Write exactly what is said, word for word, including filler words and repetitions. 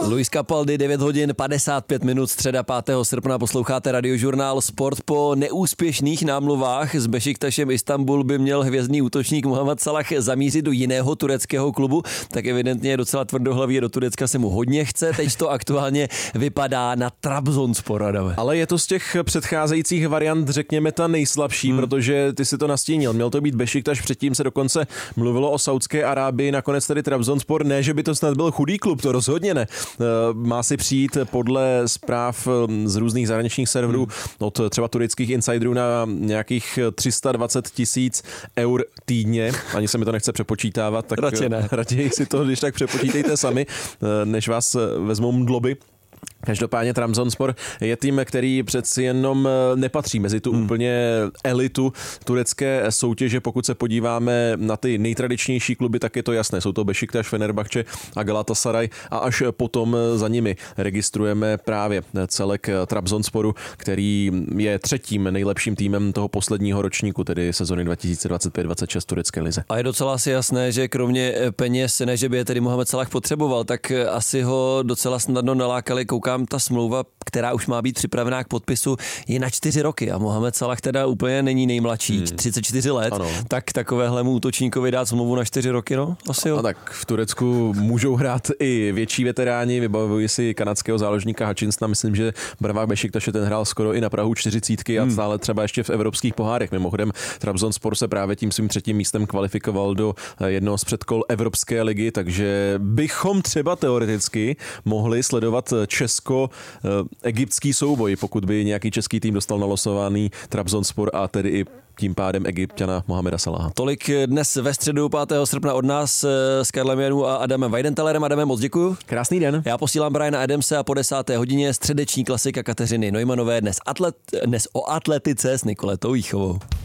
Luis Capaldi, devět hodin padesát pět minut, středa pátého srpna, posloucháte Radiožurnál Sport. Po neúspěšných námluvách s Bešiktašem Istanbul by měl hvězdný útočník Mohamed Salah zamířit do jiného tureckého klubu, tak evidentně je docela tvrdohlavý, do Turecka se mu hodně chce, teď to aktuálně vypadá na Trabzonspor, Adame. Ale je to z těch předcházejících variant, řekněme, ta nejslabší, hmm. protože ty si to nastínil. Měl to být Bešiktaš, předtím se dokonce mluvilo o Saudské Arábii, nakonec tedy Trabzonspor, ne, že by to snad byl chudý klub, to rozhodně ne. Má si přijít podle zpráv z různých zahraničních serverů hmm. od třeba tureckých insiderů na nějakých tři sta dvacet tisíc eur týdně. Ani se mi to nechce přepočítávat, tak radši ne. Raději si to když tak přepočítejte sami, než vás vezmou mdloby. Každopádně Trabzonspor je tým, který přeci jenom nepatří mezi tu hmm. úplně elitu turecké soutěže. Pokud se podíváme na ty nejtradičnější kluby, tak je to jasné. Jsou to Bešiktaš, Fenerbahce a Galatasaray a až potom za nimi registrujeme právě celek Trabzonsporu, který je třetím nejlepším týmem toho posledního ročníku, tedy sezony dva tisíce dvacet pět dvacet šest turecké lize. A je docela asi jasné, že kromě peněz, ne že by je tedy Mohamed Salah potřeboval, tak asi ho docela snadno nalákali. Koukám, ta smlouva, která už má být připravená k podpisu, je na čtyři roky a Mohamed Salah teda úplně není nejmladší, hmm. třicet čtyři let, ano. Tak takovéhlemu útočníkovi dát smlouvu na čtyři roky, no? Asi jo. A tak v Turecku můžou hrát i větší veteráni, vybavují si kanadského záložníka Hutchinsona, myslím, že Bravák Bešiktaše ten hrál skoro i na prahu čtyřicítky hmm. a stále třeba ještě v evropských pohárech. Mimochodem Trabzonspor se právě tím svým třetím místem kvalifikoval do jednoho z předkol Evropské ligy, takže bychom třeba teoreticky mohli sledovat česko-egyptský souboj, pokud by nějaký český tým dostal nalosovaný Trabzonspor a tedy i tím pádem Egypťana Mohameda Salaha. Tolik dnes ve středu pátého srpna od nás s Karlem Janů a Adamem Weidentallerem. Adame, moc děkuju. Krásný den. Já posílám Briana Adamse a po desáté hodině středeční klasika Kateřiny Neumanové dnes, atlet, dnes o atletice s Nikoletou Jíchovou.